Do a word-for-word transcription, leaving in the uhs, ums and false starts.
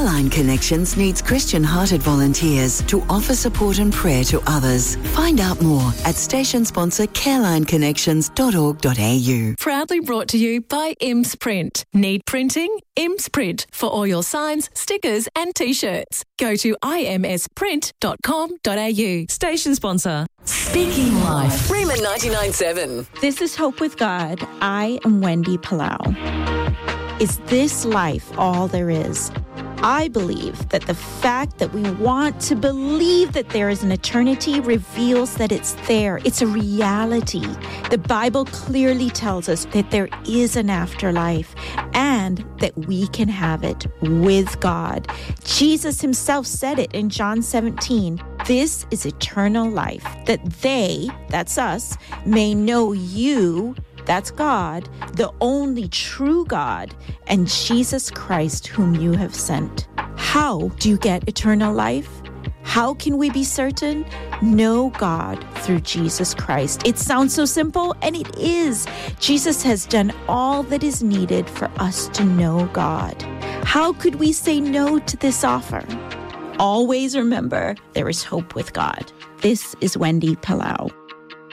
Careline Connections needs Christian-hearted volunteers to offer support and prayer to others. Find out more at station sponsor careline connections dot org dot a u. Proudly brought to you by Imms Print. Need printing? Imms Print for all your signs, stickers and T-shirts. Go to i m s print dot com dot a u. Station sponsor. Speaking Life. Rhema ninety-nine point seven. This is Hope with God. I am Wendy Palau. Is this life all there is? I believe that the fact that we want to believe that there is an eternity reveals that it's there. It's a reality. The Bible clearly tells us that there is an afterlife and that we can have it with God. Jesus himself said it in John seventeen. This is eternal life, that they, that's us, may know you, that's God, the only true God, and Jesus Christ whom you have sent. How do you get eternal life? How can we be certain? Know God through Jesus Christ. It sounds so simple, and it is. Jesus has done all that is needed for us to know God. How could we say no to this offer? Always remember, there is hope with God. This is Wendy Palau.